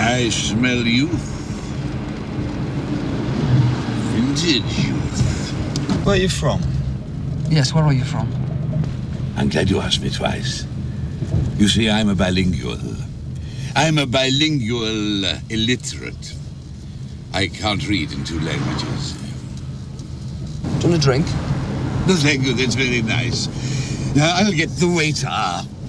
I smell youth. Vintage youth. Where are you from? Yes, where are you from? I'm glad you asked me twice. You see, I'm a bilingual. I'm a bilingual illiterate. I can't read in 2 languages. Do you want a drink? No, thank you. That's very nice. Now, I'll get the waiter.